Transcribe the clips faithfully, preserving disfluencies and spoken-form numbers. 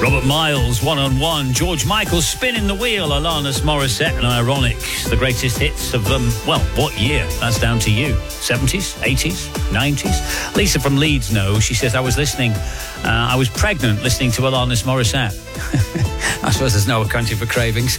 Robert Miles, One on One. George Michael, Spinning the Wheel. Alanis Morissette and Ironic. The greatest hits of, um, well, what year? That's down to you. seventies, eighties, nineties? Lisa from Leeds knows. She says, I was listening, uh, I was pregnant listening to Alanis Morissette. I suppose there's no accounting for cravings.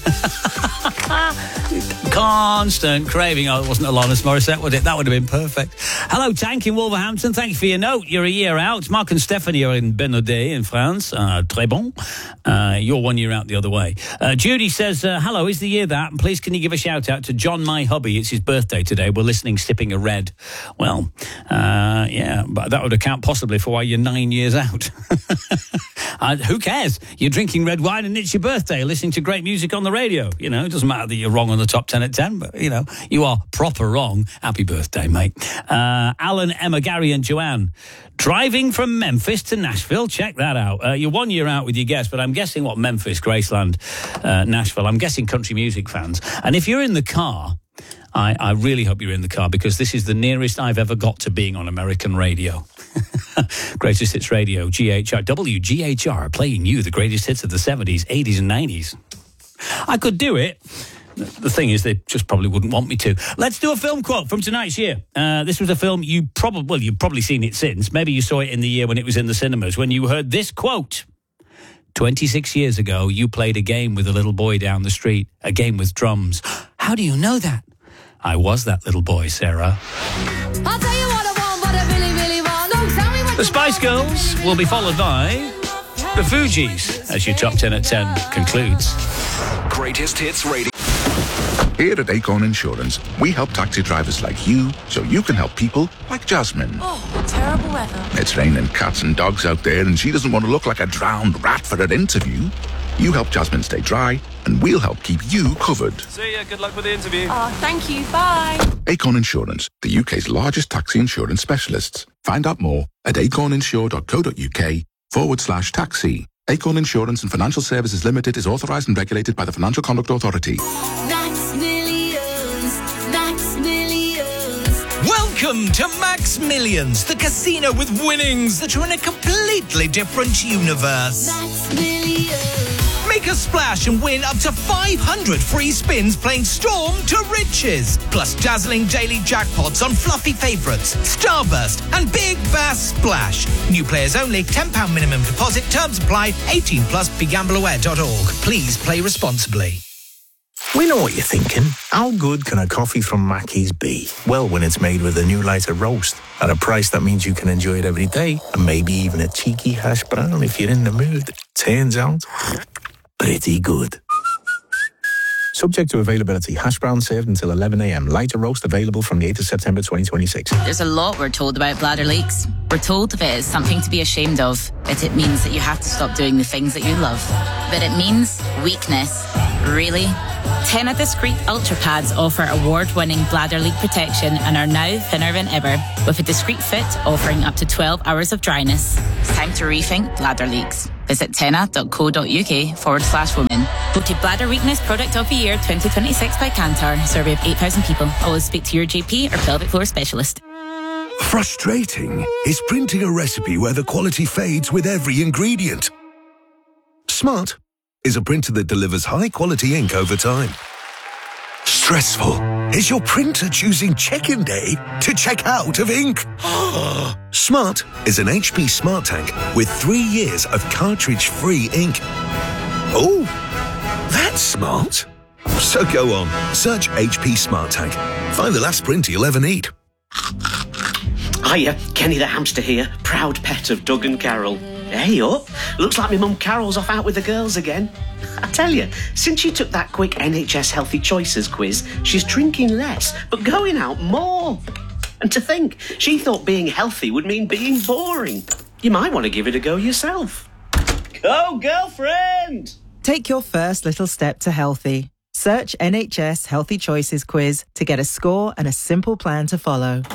Constant craving. Oh, it wasn't Alanis Morissette, was it? That would have been perfect. Hello, Tank in Wolverhampton. Thank you for your note. You're a year out. Mark and Stephanie are in Benaudet in France. Uh, très bon. Uh, you're one year out the other way. Uh, Judy says, uh, hello, is the year that? And please, can you give a shout out to John, my hubby? It's his birthday today. We're listening, sipping a red. Well, uh, yeah, but that would account possibly for why you're nine years out. uh, who cares? You're drinking red wine and it's your birthday, listening to great music on the radio. You know, it doesn't matter that you're wrong on the top ten at ten, but, you know, you are proper wrong. Happy birthday, mate. Uh, Alan, Emma, Gary and Joanne. Driving from Memphis to Nashville. Check that out. Uh, you're one year out with your guess, but I'm guessing what Memphis, Graceland, uh, Nashville. I'm guessing country music fans. And if you're in the car, I, I really hope you're in the car, because this is the nearest I've ever got to being on American radio. Greatest Hits Radio, G H R, W G H R, playing you the greatest hits of the seventies, eighties and nineties. I could do it. The thing is, they just probably wouldn't want me to. Let's do a film quote from tonight's year. Uh, this was a film you probably, well, you've probably seen it since. Maybe you saw it in the year when it was in the cinemas, when you heard this quote. twenty-six years ago, you played a game with a little boy down the street, a game with drums. How do you know that? I was that little boy, Sarah. I'll tell you what I want, what I really, really want. Don't tell me what The Spice Girls will be followed by the Fugees, as your top ten at ten concludes. Greatest Hits Radio. Here at Acorn Insurance, we help taxi drivers like you so you can help people like Jasmine. Oh, terrible weather. It's raining cats and dogs out there and she doesn't want to look like a drowned rat for her interview. You help Jasmine stay dry and we'll help keep you covered. See ya, good luck with the interview. Oh, thank you, bye. Acorn Insurance, the U K's largest taxi insurance specialists. Find out more at acorninsure.co.uk forward slash taxi. Acorn Insurance and Financial Services Limited is authorised and regulated by the Financial Conduct Authority. Max Millions, Max Millions. Welcome to Max Millions, the casino with winnings that are in a completely different universe. Max Millions. Make a splash and win up to five hundred free spins playing Storm to Riches. Plus dazzling daily jackpots on fluffy favourites, Starburst and Big Bass Splash. New players only, ten pounds minimum deposit, terms apply, eighteen plus, be gamble aware dot org. Please play responsibly. We know what you're thinking. How good can a coffee from Mackey's be? Well, when it's made with a new lighter roast at a price that means you can enjoy it every day, and maybe even a cheeky hash brown if you're in the mood. Turns out, pretty good. Subject to availability. Hash brown served until eleven a.m. Lighter roast available from the eighth of September twenty twenty-six. There's a lot we're told about bladder leaks. We're told that it is something to be ashamed of, that it means that you have to stop doing the things that you love. But it means weakness. Really? Tena Discreet Ultra Pads offer award-winning bladder leak protection and are now thinner than ever, with a discreet fit offering up to twelve hours of dryness. It's time to rethink bladder leaks. Visit tena.co.uk forward slash women. Voted Bladder Weakness Product of the Year twenty twenty-six by Kantar. Survey of eight thousand people. Always speak to your G P or pelvic floor specialist. Frustrating is printing a recipe where the quality fades with every ingredient. Smart is a printer that delivers high-quality ink over time. Stressful is your printer choosing check-in day to check out of ink. Smart is an H P Smart Tank with three years of cartridge-free ink. Oh, that's smart. So go on, search H P Smart Tank. Find the last printer you'll ever need. Hiya, Kenny the hamster here, proud pet of Doug and Carol. Hey up, looks like my mum Carol's off out with the girls again. I tell you, since she took that quick N H S Healthy Choices quiz, she's drinking less, but going out more. And to think, she thought being healthy would mean being boring. You might want to give it a go yourself. Go, girlfriend! Take your first little step to healthy. Search N H S Healthy Choices quiz to get a score and a simple plan to follow.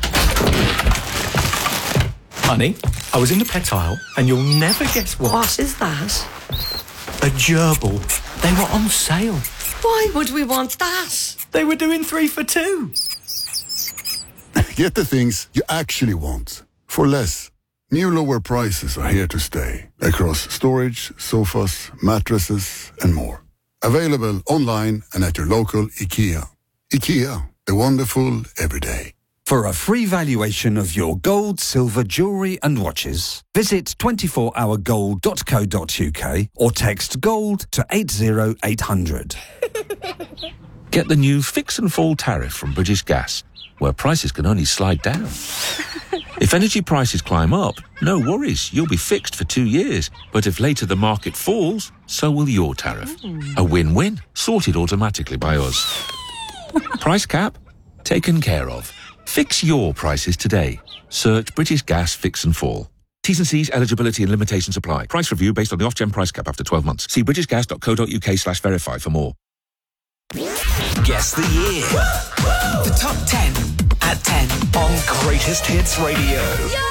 Honey, I was in the pet aisle and you'll never guess what. What is that? A gerbil. They were on sale. Why would we want that? They were doing three for two. Get the things you actually want for less. New lower prices are here to stay across storage, sofas, mattresses and more. Available online and at your local IKEA. IKEA, the wonderful everyday. For a free valuation of your gold, silver, jewellery and watches, visit twenty-four hour gold dot co dot uk or text GOLD to eight zero eight hundred. Get the new Fix and Fall tariff from British Gas, where prices can only slide down. If energy prices climb up, no worries, you'll be fixed for two years. But if later the market falls, so will your tariff. A win-win, sorted automatically by us. Price cap? Taken care of. Fix your prices today. Search British Gas Fix and Fall. T's and C's, eligibility and limitations apply. Price review based on the Ofgem price cap after twelve months. See british gas dot co dot uk slash verify for more. Guess the year. The top ten at ten on Greatest Hits Radio.